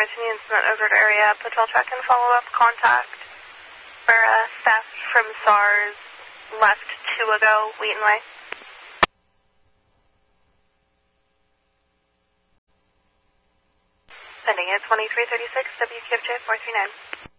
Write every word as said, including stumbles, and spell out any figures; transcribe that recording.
information the incident over to area. Patrol check and follow-up contact for uh, staff from SARS left two ago, Wheaton Way. Sending at twenty-three thirty-six, W Q F J four three nine.